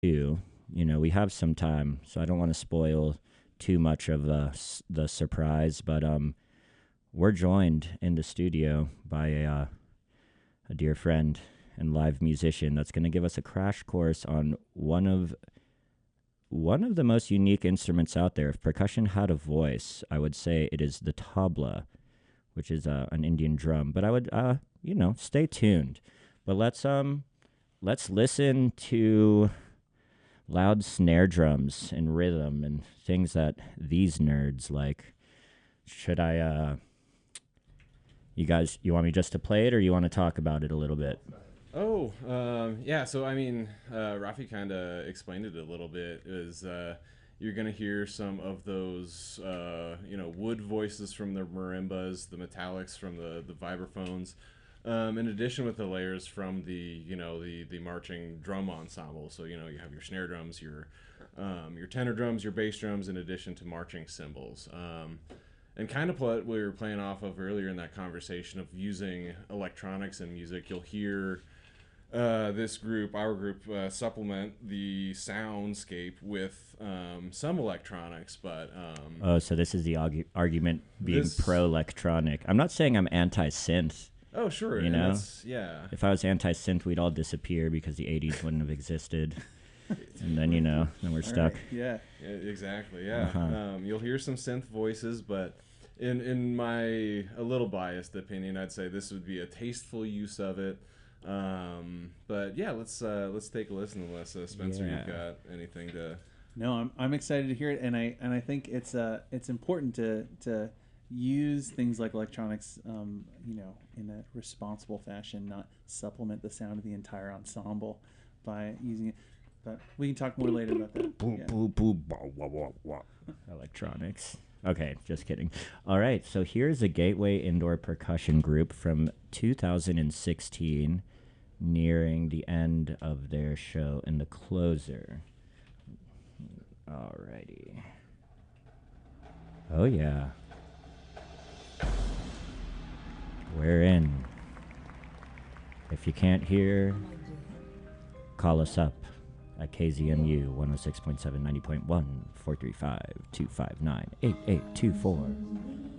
you. You know, we have some time, so I don't want to spoil too much of the surprise. But we're joined in the studio by a dear friend and live musician that's going to give us a crash course on one of the most unique instruments out there. If percussion had a voice, I would say it is the tabla, which is an Indian drum. But I would, stay tuned. But let's listen to loud snare drums and rhythm and things that these nerds like. Should I? You want me just to play it, or you want to talk about it a little bit? Oh, yeah. So I mean, Rafi kind of explained it a little bit. Is you're gonna hear some of those, wood voices from the marimbas, the metallics from the vibraphones, in addition with the layers from the marching drum ensemble. So you have your snare drums, your tenor drums, your bass drums, in addition to marching cymbals. And kind of what we were playing off of earlier in that conversation of using electronics and music, you'll hear our group, supplement the soundscape with some electronics, but Oh, so this is the argument being this. pro electronic. I'm not saying I'm anti synth. Oh, sure, You and know, that's yeah. if I was anti synth, we'd all disappear because the '80s wouldn't have existed, and then then we're All stuck. right. Yeah. Yeah, exactly. Yeah, Uh-huh. you'll hear some synth voices, but in my a little biased opinion, I'd say this would be a tasteful use of it. But yeah, let's take a listen. Unless Spencer, Yeah. you've got anything to. No, I'm excited to hear it, and I think it's important to use things like electronics, in a responsible fashion, not supplement the sound of the entire ensemble by using it. But we can talk more later about that. Yeah. Electronics. Okay, just kidding. All right, so here's a Gateway Indoor Percussion Group from 2016, nearing the end of their show in the closer. Alrighty. Oh, yeah. We're in. If you can't hear, call us up at KZMU 106.7, 90.1, 435 259 8824.